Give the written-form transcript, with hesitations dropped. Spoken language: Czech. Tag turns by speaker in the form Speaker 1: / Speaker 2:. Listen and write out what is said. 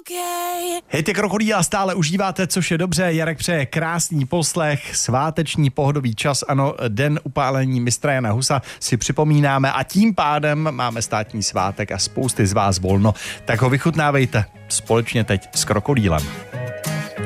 Speaker 1: Hity Krokodýla stále užíváte, což je dobře. Jarek přeje krásný poslech, sváteční pohodový čas. Ano, den upálení mistra Jana Husa si připomínáme a tím pádem máme státní svátek a spousty z vás volno. Tak ho vychutnávejte společně teď s Krokodýlem.